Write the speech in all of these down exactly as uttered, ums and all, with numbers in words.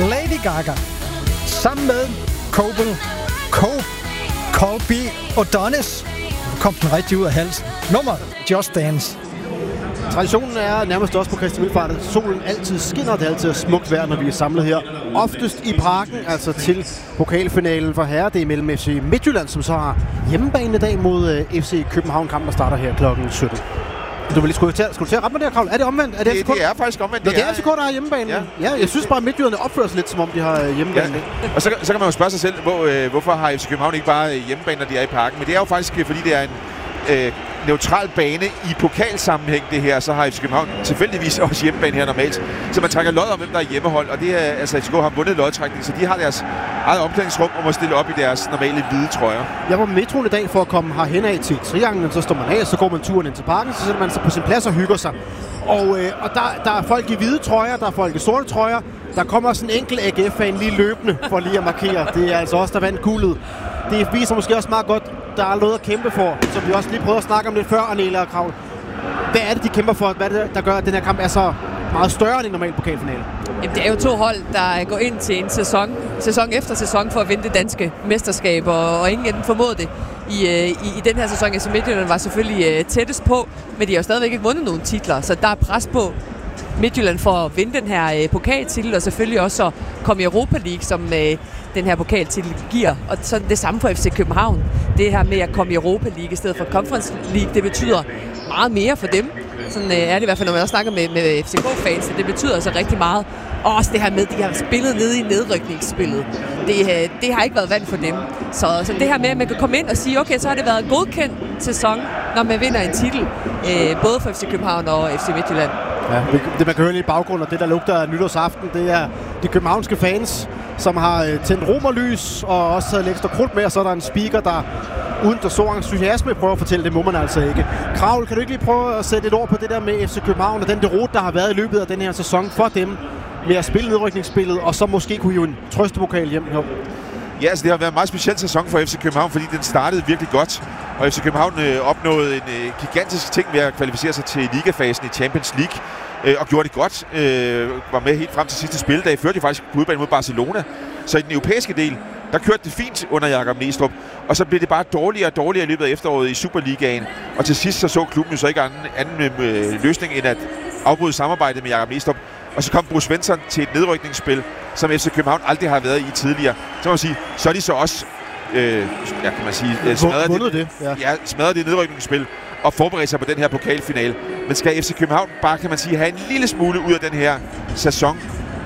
Lady Gaga. Sammen med Coble, Cope, Colby O'Donis. Nu kom den rigtig ud af halsen. Nummer Just Dance. Traditionen er nærmest også på Kristi Himmelfart, at solen altid skinner. Det er altid smukt vejr, når vi er samlet her. Oftest i parken, altså til pokalfinalen for herre. Det er mellem F C Midtjylland, som så har hjemmebane i dag mod F C København. Kampen, der starter her klokken sytten. Du vil lige skulle til, skulle til at rette mig der, Kravl? Er det omvendt? Er det, det, det er faktisk omvendt. Nå, det er F C K, der har hjemmebane. Ja. ja, jeg synes bare, at Midtjylland opfører sig lidt, som om de har hjemmebane. Ja. Og så, så kan man jo spørge sig selv, hvor, øh, hvorfor har F C København ikke bare hjemmebane, når de er i parken? Men det er jo faktisk, fordi det er en øh, neutral bane i pokalsammenhæng, det her. Så har F C København tilfældigvis også hjemmebane her normalt. Så man trækker lod om, hvem der er hjemmehold. Og det er, altså F C K har vundet lodtrækning, så de har deres eget omklædningsrum og må stille op i deres normale hvide trøjer. Jeg var med metroen i dag for at komme herhen af til trianglen, så står man af, så går man turen ind til parken, så sætter man sig på sin plads og hygger sig. Og, øh, og der, der er folk i hvide trøjer, der er folk i sorte trøjer. Der kommer sådan en enkelt A G F-fan lige løbende for lige at markere. Det er altså også der vandt guldet. Det viser måske også meget godt, der er noget at kæmpe for, som vi også lige prøvede at snakke om lidt før, Arnela og Kravl. Hvad er det, de kæmper for? Hvad er det, der gør, at den her kamp er så meget større end en normal pokalfinale? Jamen, det er jo to hold, der går ind til en sæson, sæson efter sæson for at vinde det danske mesterskab, og, og ingen af dem formåede det i, i, i den her sæson. F C Midtjylland var selvfølgelig uh, tættest på, men de har jo stadigvæk ikke vundet nogen titler, så der er pres på Midtjylland for at vinde den her uh, pokaltitel, og selvfølgelig også at komme i Europa League, som uh, den her pokaltitel giver. Og så det samme for F C København. Det her med at komme i Europa League i stedet for Conference League, det betyder meget mere for dem. Sådan uh, er det i hvert fald, når man også snakker med, med F C K-fans. Det betyder altså rigtig meget. Og også det her med, at de har spillet nede i nedrykningsspillet. Det, uh, det har ikke været vand for dem. Så, så det her med, at man kan komme ind og sige, okay, så har det været en godkendt sæson, når man vinder en titel. Uh, både for F C København og F C Midtjylland. Ja, det man kan høre i baggrunden, og det der lugter af nytårsaften, det er de københavnske fans, som har øh, tændt romerlys og også taget lidt ekstra krudt med, og så er der en speaker, der uden der så entusiasme prøver at fortælle, det må man altså ikke. Kravl, kan du ikke lige prøve at sætte et ord på det der med F C København og den deroute, der har været i løbet af den her sæson for dem med at spille nedrykningsspillet, og så måske kunne hive en trøstepokal hjem her? Ja, altså det har været en meget speciel sæson for F C København, fordi den startede virkelig godt. Og F C København øh, opnåede en øh, gigantisk ting ved at kvalificere sig til ligafasen i Champions League. Øh, og gjorde det godt. Øh, var med helt frem til sidste spildag. Førte de faktisk på udbanen mod Barcelona. Så i den europæiske del, der kørte det fint under Jakob Næstrup. Og så blev det bare dårligere og dårligere i løbet af efteråret i Superligaen. Og til sidst så så klubben jo så ikke anden, anden øh, løsning end at afbryde samarbejdet med Jakob Næstrup. Og så kom Bruce Svensson til et nedrykningsspil, som F C København aldrig har været i tidligere. Så må man sige, så er de så også øh, ja, kan man sige, øh, smadret, det, det, ja. Ja, smadret det nedrykningsspil og forberede sig på den her pokalfinale. Men skal F C København bare, kan man sige, have en lille smule ud af den her sæson,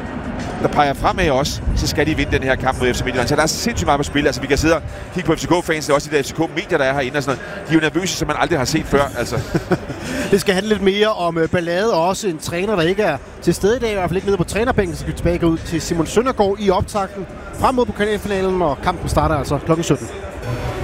der peger fremad også, så skal de vinde den her kamp mod F C Midtjylland. Så der er sindssygt meget på spil. Altså, vi kan sidde og kigge på F C K-fans, det er også de der F C K-medier, der er herinde og sådan noget. De er jo nervøse, som man aldrig har set før. Altså. Det skal handle lidt mere om uh, ballade, og også en træner, der ikke er til stede i dag, i hvert fald ikke nede på trænerbænken, så skal vi tilbage ud til Simon Søndergaard i optakten frem mod pokalfinalen, og kampen starter altså klokken sytten.